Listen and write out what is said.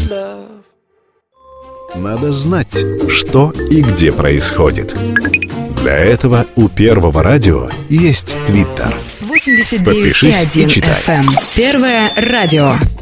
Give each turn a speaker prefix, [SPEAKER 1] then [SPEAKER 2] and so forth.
[SPEAKER 1] Надо знать, что и где происходит. Для этого у Первого радио есть Твиттер.
[SPEAKER 2] 89,1 FM. Первое радио.